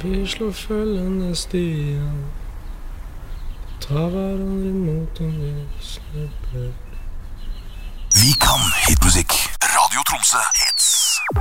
Vi slår følgende stier, tar hverandre imot om vi snubler. Vi kan hitmusikk. Radio Tromsø hits.